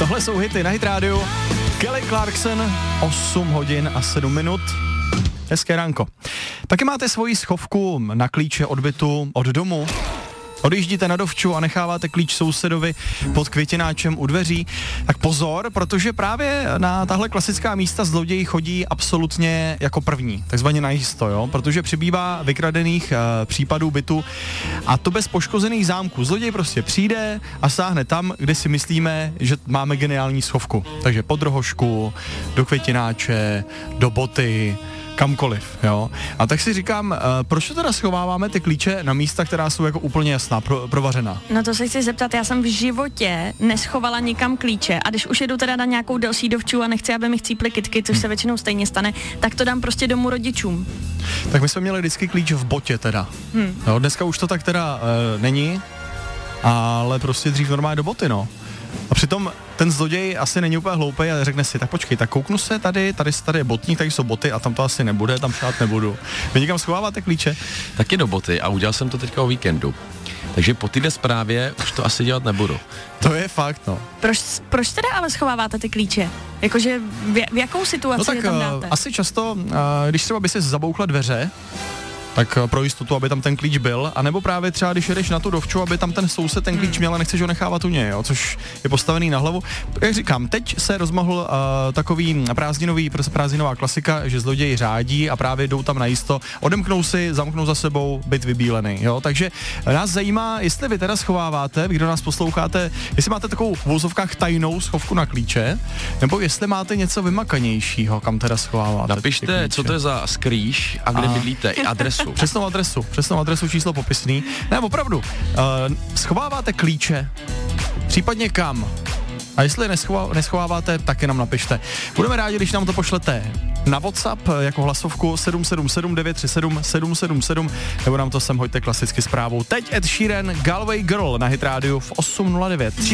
Tohle jsou hity na Hit Radio. Kelly Clarkson, 8 hodin a 7 minut. Hezké ránko. Taky máte svoji schovku na klíče od bytu, od domu. Odjíždíte na dovču a necháváte klíč sousedovi pod květináčem u dveří, tak pozor, protože právě na tahle klasická místa zloději chodí absolutně jako první, takzvaně najisto, jo, protože přibývá vykradených případů bytu a to bez poškozených zámků. Zloděj prostě přijde a sáhne tam, kde si myslíme, že máme geniální schovku. Takže pod rohošku, do květináče, do boty, kamkoliv, jo. A tak si říkám, proč to teda schováváme ty klíče na místa, která jsou jako úplně jasná, provařená? No to se chci zeptat, já jsem v životě neschovala nikam klíče a když už jedu teda na nějakou delší dovču a nechci, aby mi chcíply kytky, což se většinou stejně stane, tak to dám prostě domů rodičům. Tak my jsme měli vždycky klíč v botě teda. Jo, dneska už to tak teda není, ale prostě dřív normálně do boty, no. A přitom ten zloděj asi není úplně hloupej a řekne si, tak počkej, tak kouknu se tady je botník, tady jsou boty a tam to asi nebude, tam šát nebudu. Vy někam schováváte klíče? Taky do boty a udělal jsem to teďka o víkendu. Takže po téhle zprávě už to asi dělat nebudu. To je fakt, no. Proč teda ale schováváte ty klíče? Jakože v jakou situaci je tam dáte? Asi často, když třeba by si zabouchla dveře, tak pro jistotu, aby tam ten klíč byl, anebo právě třeba, když jedeš na tu dovču, aby tam ten soused ten klíč měl a nechceš ho nechávat u něj, jo, což je postavený na hlavu. Jak říkám, teď se rozmohl takový prázdninová klasika, že zloději řádí a právě jdou tam najisto, odemknou si, zamknou za sebou, byt vybílený, jo, takže nás zajímá, jestli vy teda schováváte, vy, kdo nás posloucháte, jestli máte takovou v vozovkách tajnou schovku na klíče, nebo jestli máte něco vymakanějšího, kam teda schováváte. Napište, co to je za skrýš a kde bydlíte, i adresu. Přesnou adresu, číslo popisný. Ne, opravdu, schováváte klíče, případně kam? A jestli neschováváte, taky nám napište. Budeme rádi, když nám to pošlete na WhatsApp jako hlasovku 777 937 777, nebo nám to sem hoďte klasicky zprávou. Teď Ed Sheeran, Galway Girl na Hit Radio v 8:09.